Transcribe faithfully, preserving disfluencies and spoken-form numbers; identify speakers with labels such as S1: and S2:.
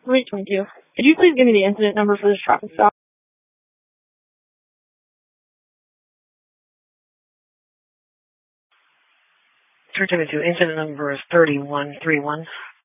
S1: twenty twenty-two. Could you please give me the incident number for this traffic stop?
S2: three twenty-two, incident number is thirty-one thirty-one.